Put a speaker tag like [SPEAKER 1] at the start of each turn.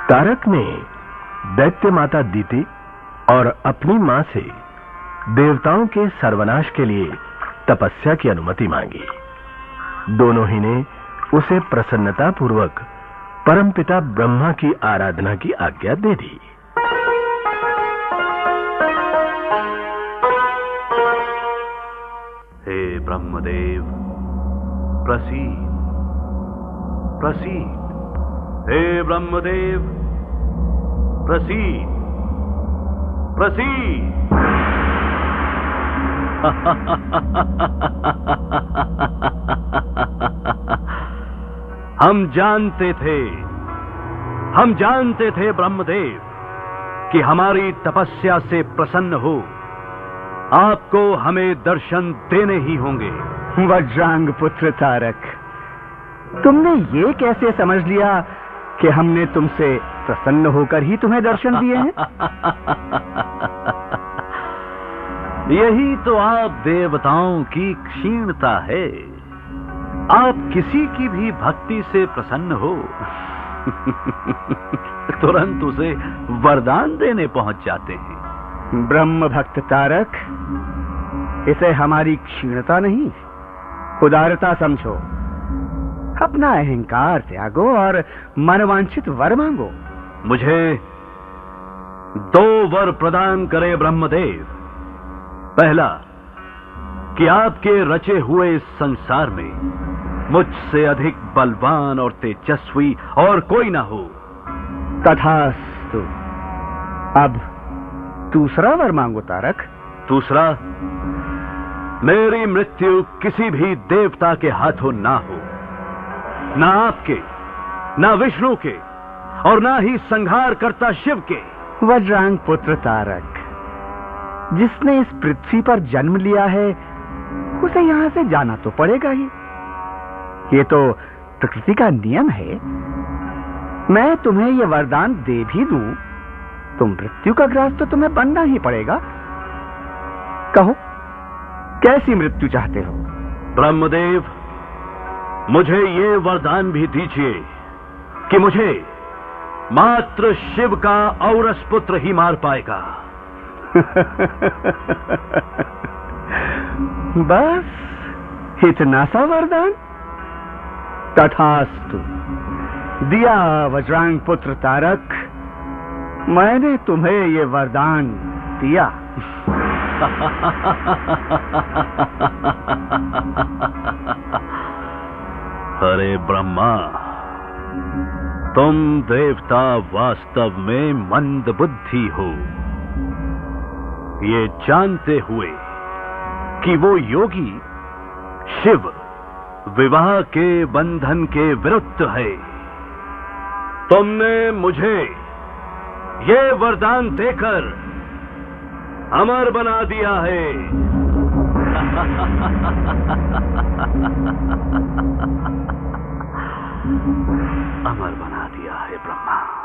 [SPEAKER 1] तारक ने दैत्य माता दीति और अपनी मां से देवताओं के सर्वनाश के लिए तपस्या की अनुमति मांगी। दोनों ही ने उसे प्रसन्नता पूर्वक परमपिता ब्रह्मा की आराधना की आज्ञा दे दी।
[SPEAKER 2] हे ब्रह्मदेव, प्रसीद प्रसीद। हे ब्रह्मदेव, प्रसीद प्रसीद। हम जानते थे ब्रह्मदेव कि हमारी तपस्या से प्रसन्न हो आपको हमें दर्शन देने ही होंगे।
[SPEAKER 3] वज्रांग पुत्र तारक, तुमने ये कैसे समझ लिया कि हमने तुमसे प्रसन्न होकर ही तुम्हें दर्शन दिए हैं?
[SPEAKER 2] यही तो आप देवताओं की क्षीणता है। आप किसी की भी भक्ति से प्रसन्न हो तुरंत उसे वरदान देने पहुंच जाते हैं।
[SPEAKER 3] ब्रह्म भक्त तारक, इसे हमारी क्षीणता नहीं, उदारता समझो। अपना अहंकार त्यागो और मनवांछित वर मांगो।
[SPEAKER 2] मुझे 2 वर प्रदान करे ब्रह्मदेव। पहला, कि आपके रचे हुए इस संसार में मुझसे अधिक बलवान और तेजस्वी और कोई ना हो।
[SPEAKER 3] तथास्तु। अब दूसरा वर मांगो तारक।
[SPEAKER 2] दूसरा, मेरी मृत्यु किसी भी देवता के हाथों ना हो, ना आपके, ना विष्णु के, और ना ही संहार करता शिव के।
[SPEAKER 3] वज्रांग पुत्र तारक, जिसने इस पृथ्वी पर जन्म लिया है उसे यहां से जाना तो पड़ेगा ही। ये तो प्रकृति का नियम है। मैं तुम्हें यह वरदान दे भी दूं तो मृत्यु का ग्रास तो तुम्हें बनना ही पड़ेगा। कहो, कैसी मृत्यु चाहते हो?
[SPEAKER 2] ब्रह्मदेव, मुझे ये वरदान भी दीजिए कि मुझे मात्र शिव का औरस पुत्र ही मार पाएगा।
[SPEAKER 3] बस इतना सा वरदान? तथास्तु। दिया वज्रांग पुत्र तारक, मैंने तुम्हें ये वरदान दिया।
[SPEAKER 2] अरे ब्रह्मा, तुम देवता वास्तव में मंद बुद्धि हो। ये जानते हुए कि वो योगी शिव विवाह के बंधन के विरुद्ध है, तुमने मुझे ये वरदान देकर अमर बना दिया है। अमर बना दिया है ब्रह्मा।